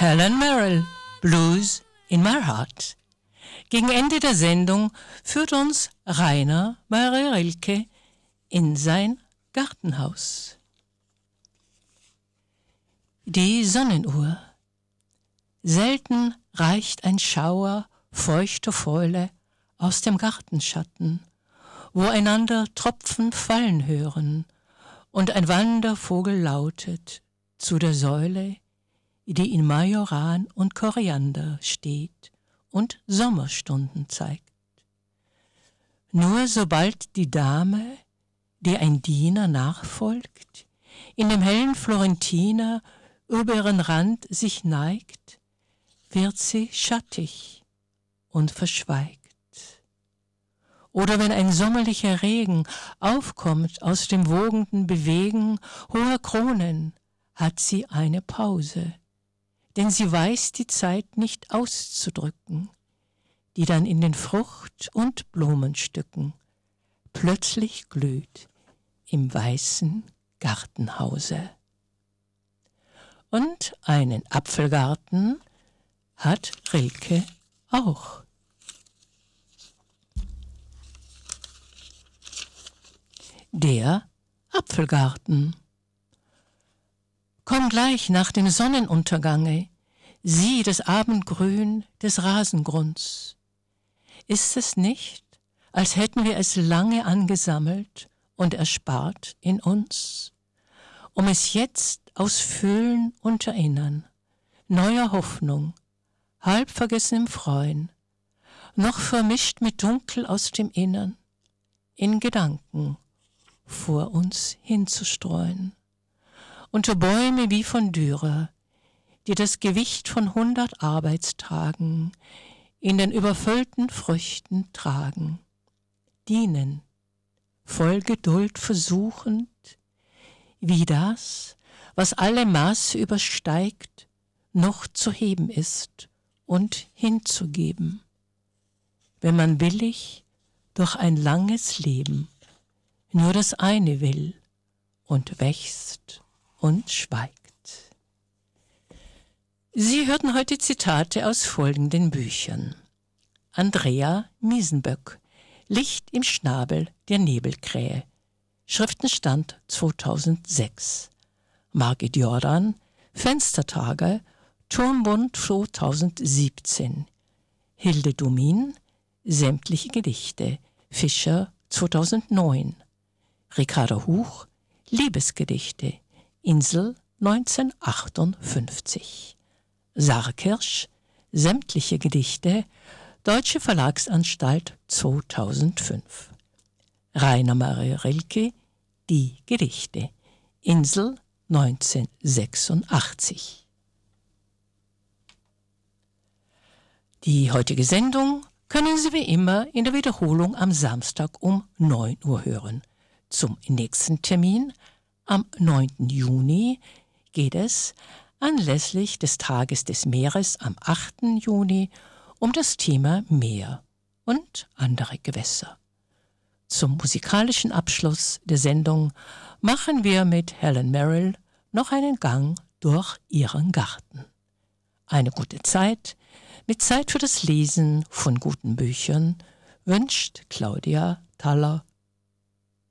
Helen Merrill, Blues in My Heart. Gegen Ende der Sendung führt uns Rainer Maria Rilke in sein Gartenhaus. Die Sonnenuhr. Selten reicht ein Schauer feuchter Fäule aus dem Gartenschatten, wo einander Tropfen fallen hören und ein Wandervogel lautet zu der Säule, die in Majoran und Koriander steht und Sommerstunden zeigt. Nur sobald die Dame, der ein Diener nachfolgt, in dem hellen Florentiner über ihren Rand sich neigt, wird sie schattig und verschweigt. Oder wenn ein sommerlicher Regen aufkommt aus dem wogenden Bewegen hoher Kronen, hat sie eine Pause, denn sie weiß die Zeit nicht auszudrücken, die dann in den Frucht- und Blumenstücken plötzlich glüht im weißen Gartenhause. Und einen Apfelgarten hat Rilke auch. Der Apfelgarten. Komm gleich nach dem Sonnenuntergange, sieh das Abendgrün des Rasengrunds. Ist es nicht, als hätten wir es lange angesammelt und erspart in uns, um es jetzt aus Fühlen und Erinnern, neuer Hoffnung, halb vergessenem Freuen, noch vermischt mit Dunkel aus dem Innern, in Gedanken vor uns hinzustreuen. Unter Bäume wie von Dürer, die das Gewicht von 100 Arbeitstagen in den überfüllten Früchten tragen, dienen, voll Geduld versuchend, wie das, was alle Maße übersteigt, noch zu heben ist und hinzugeben, wenn man willig durch ein langes Leben nur das eine will und wächst und schweigt. Sie hörten heute Zitate aus folgenden Büchern. Andrea Miesenböck, Licht im Schnabel der Nebelkrähe, Schriftenstand 2006. Margit Jordan, Fenstertage, Turmbund 2017. Hilde Domin, Sämtliche Gedichte, Fischer 2009. Ricarda Huch, Liebesgedichte, Insel 1958. Sarah Kirsch, Sämtliche Gedichte, Deutsche Verlagsanstalt 2005. Rainer Maria Rilke, Die Gedichte, Insel 1986. Die heutige Sendung können Sie wie immer in der Wiederholung am Samstag um 9 Uhr hören. Zum nächsten Termin am 9. Juni geht es anlässlich des Tages des Meeres am 8. Juni um das Thema Meer und andere Gewässer. Zum musikalischen Abschluss der Sendung machen wir mit Helen Merrill noch einen Gang durch ihren Garten. Eine gute Zeit mit Zeit für das Lesen von guten Büchern wünscht Claudia Thaler